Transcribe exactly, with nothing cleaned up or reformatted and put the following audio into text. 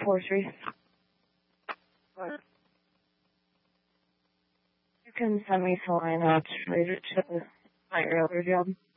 four three. What? You can send me to line out related to my earlier job.